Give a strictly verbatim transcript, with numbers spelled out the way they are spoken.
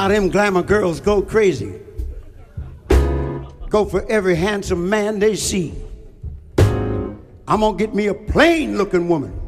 How them glamour girls go crazy. Go for every handsome man they see. I'm gonna get me a plain looking woman.